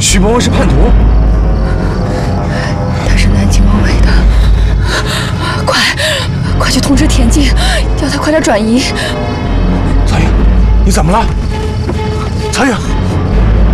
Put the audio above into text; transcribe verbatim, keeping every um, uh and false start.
徐伯文是叛徒？ 他是南京王伟的，快，快去通知田忌，叫他快点转移。 曹颖，你怎么了？曹颖。